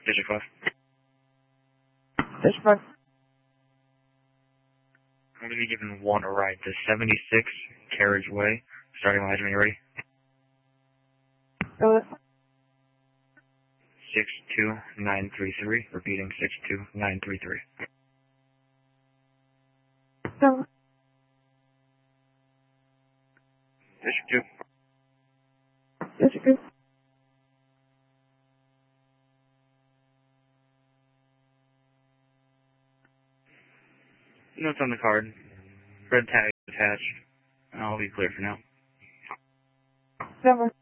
District 5. District 5. I'm going to be giving one a ride to 76 Carriageway, starting line when you're ready. Go ahead. 62933, repeating 62933. Go. District 2. District 2. Notes on the card. Red tag attached. I'll be clear for now. Denver.